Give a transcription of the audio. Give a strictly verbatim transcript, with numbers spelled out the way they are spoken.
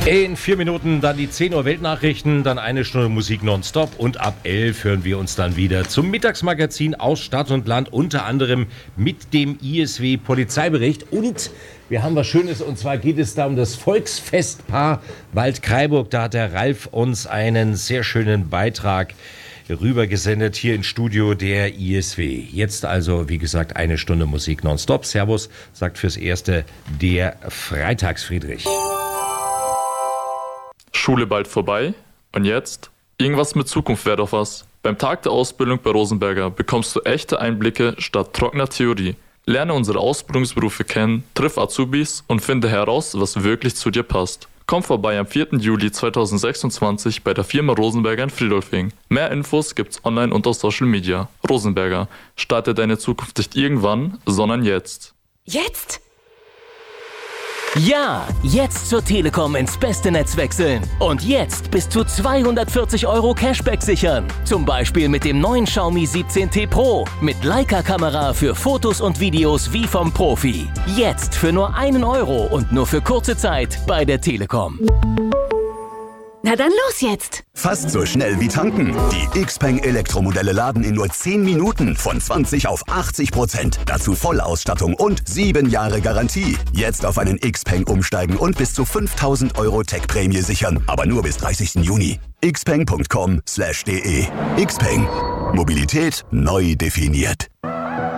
In vier Minuten dann die zehn Uhr Weltnachrichten, dann eine Stunde Musik nonstop und ab elf hören wir uns dann wieder zum Mittagsmagazin aus Stadt und Land, unter anderem mit dem I S W Polizeibericht. Und wir haben was Schönes, und zwar geht es da um das Volksfestpaar Waldkraiburg. Da hat der Ralf uns einen sehr schönen Beitrag rübergesendet hier ins Studio der I S W. Jetzt also, wie gesagt, eine Stunde Musik nonstop. Servus, sagt fürs Erste der Freitagsfriedrich. Schule bald vorbei? Und jetzt? Irgendwas mit Zukunft wäre doch was. Beim Tag der Ausbildung bei Rosenberger bekommst du echte Einblicke statt trockener Theorie. Lerne unsere Ausbildungsberufe kennen, triff Azubis und finde heraus, was wirklich zu dir passt. Komm vorbei am vierten Juli zweitausendsechsundzwanzig bei der Firma Rosenberger in Friedolfing. Mehr Infos gibt's online und auf Social Media. Rosenberger, starte deine Zukunft nicht irgendwann, sondern jetzt. Jetzt? Ja, jetzt zur Telekom ins beste Netz wechseln. Und jetzt bis zu zweihundertvierzig Euro Cashback sichern. Zum Beispiel mit dem neuen Xiaomi siebzehn T Pro. Mit Leica-Kamera für Fotos und Videos wie vom Profi. Jetzt für nur einen Euro und nur für kurze Zeit bei der Telekom. Na dann los jetzt! Fast so schnell wie tanken. Die Xpeng Elektromodelle laden in nur zehn Minuten von zwanzig auf achtzig Prozent. Dazu Vollausstattung und sieben Jahre Garantie. Jetzt auf einen Xpeng umsteigen und bis zu fünftausend Euro Tech-Prämie sichern. Aber nur bis dreißigsten Juni. xpeng punkt com slash de. Xpeng. Mobilität neu definiert.